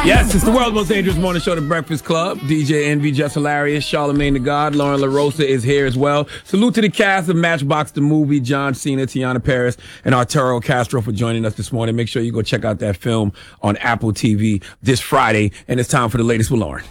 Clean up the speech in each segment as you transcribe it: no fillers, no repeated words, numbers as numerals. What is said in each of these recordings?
Yes, it's the world's most dangerous morning show, The Breakfast Club. DJ Envy, Just Hilarious, Charlamagne the God, Lauren LaRosa is here as well. Salute to the cast of Matchbox the Movie, John Cena, Tiana Paris, and Arturo Castro for joining us this morning. Make sure you go check out that film on Apple TV this Friday. And it's time for the latest with Lauren.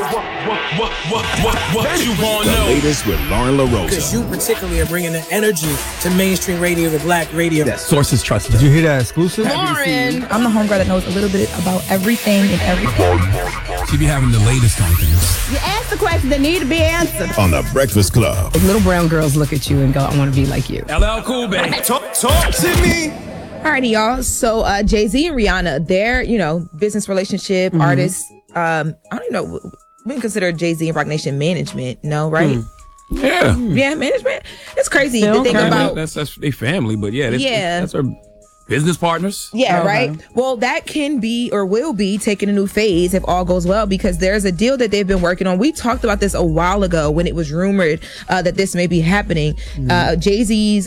What you want to know? The latest with Lauren LaRosa. Because you particularly are bringing the energy to mainstream radio, the black radio. Yes. Sources trusted. Did you hear that exclusive? Lauren. I'm the homegirl that knows a little bit about everything and everything. She be having the latest on things. You ask the questions that need to be answered. On The Breakfast Club. Little brown girls look at you and go, I want to be like you. LL Cool, baby. Talk to me. Alrighty, y'all. So Jay-Z and Rihanna, their, business relationship, artists, I don't know, we can consider Jay-Z and Roc Nation management, no, right? Yeah. Yeah, management. It's crazy to think about. That's their family, but that's our business partners. Yeah, right? Well, that can be or will be taking a new phase if all goes well, because there's a deal that they've been working on. We talked about this a while ago when it was rumored that this may be happening. Jay-Z's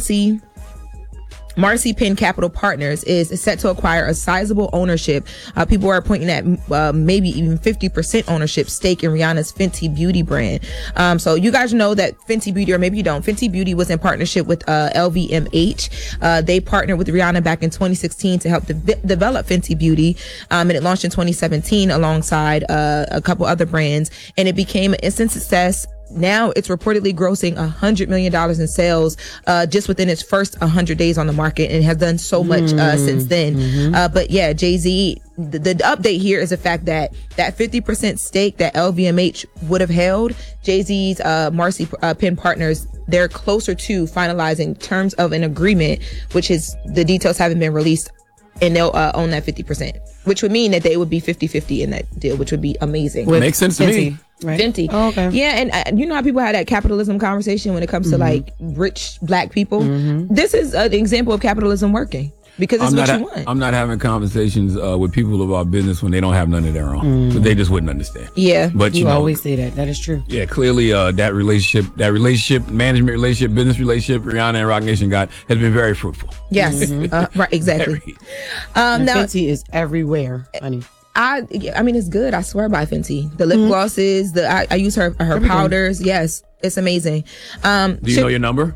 Marcy Penn Capital Partners is set to acquire a sizable ownership. People are pointing at maybe even 50% ownership stake in Rihanna's Fenty Beauty brand. So you guys know that Fenty Beauty, or maybe you don't, Fenty Beauty was in partnership with LVMH. They partnered with Rihanna back in 2016 to help develop Fenty Beauty. And it launched in 2017 alongside a couple other brands. And it became an instant success. Now it's reportedly grossing $100 million in sales just within its first 100 days on the market, and has done so much since then. But yeah, Jay-Z, the update here is the fact that 50% stake that LVMH would have held, Jay-Z's Marcy Penn Partners, they're closer to finalizing terms of an agreement, which is the details haven't been released, and they'll own that 50%, which would mean that they would be 50-50 in that deal, which would be amazing. Makes sense to me. Right? Fenty. Oh, okay. Yeah, and you know how people have that capitalism conversation when it comes to like rich black people? This is an example of capitalism working, because it's what you want. I'm not having conversations with people about business when they don't have none of their own. So they just wouldn't understand. Yeah. But You always say that. That is true. Yeah, clearly that relationship, management relationship, business relationship Rihanna and Roc Nation got has been very fruitful. Yes. Right, exactly. Now Now, Fenty is everywhere, honey. I mean, it's good. I swear by Fenty. The lip glosses, I use her powders. Yes, it's amazing. Do you know your number?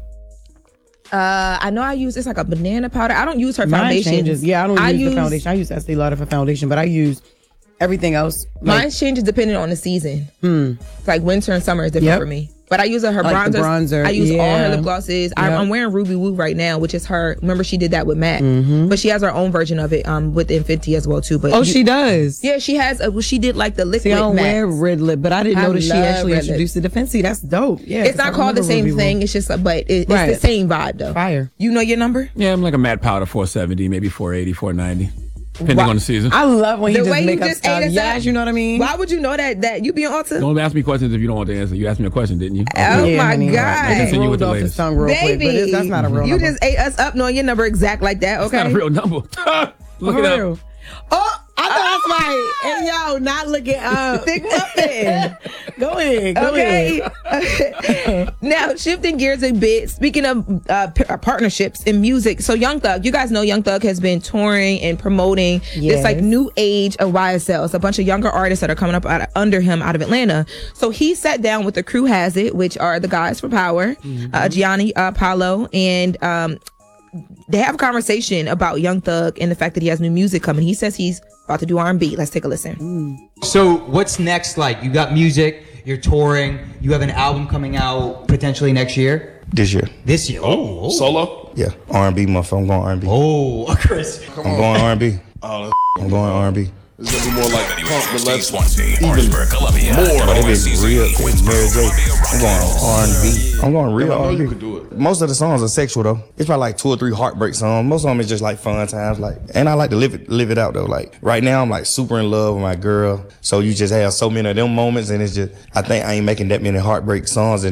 I know I use, it's like a banana powder. I don't use her Mine foundation. changes. Yeah, I don't use the foundation. I use Estee Lauder for foundation, but I use everything else. Mine changes depending on the season. It's like winter and summer is different for me. But I use her like the bronzers. bronzer. I use all her lip glosses. I'm wearing Ruby Woo right now, which is her. Remember, she did that with MAC, but she has her own version of it within Fenty as well too. But she does. Yeah, she has. She did like the liquid. See, I don't MAC. wear red lip, but I didn't know that she actually introduced it to Fenty. That's dope. Yeah, It's not called the same thing. It's just, but it's the same vibe though. Fire. You know your number? Yeah, I'm like a matte powder 470, maybe 480, 490. Depending on the season. I love when The you way just you make up just stuff. ate us Yes, up. you know what I mean? Why would you know that you be on Ulta? Don't ask me questions if you don't want to answer. You asked me a question, didn't you? Oh Yeah, my honey. God. Continue with the Rolled off his latest. tongue real quick, Baby, but that's not a real you number. just ate us up knowing your number exact like that, okay? It's not a real number. Look it up. Oh, I know that's right. And yo, not looking up. Thick muffin. Go ahead. Go ahead. Now, shifting gears a bit, speaking of partnerships in music. So Young Thug, you guys know Young Thug has been touring and promoting this like new age of YSL. It's a bunch of younger artists that are coming up under him out of Atlanta. So he sat down with the Crew Has It, which are the guys for Power, Gianni, Paolo, and they have a conversation about Young Thug and the fact that he has new music coming. He says he's about to do R&B. Let's take a listen. So what's next? Like, you got music, you're touring, you have an album coming out potentially next year? This year. This year? Oh, solo? Yeah, R&B, motherfucker. I'm going R&B. Oh, Chris. I'm going R&B. Oh, I'm going R&B. it's gonna be more like punk, but less Swansea, even Orangeburg, Columbia, more. But if it's WCC, real, it's Mary J. I'm going R&B. I'm going real I know you R&B. could do it. Most of the songs are sexual though. It's probably like 2 or 3 heartbreak songs. Most of them is just like fun times. Like, and I like to live it out though. Like right now, I'm like super in love with my girl. So you just have so many of them moments, and it's just I think I ain't making that many heartbreak songs. And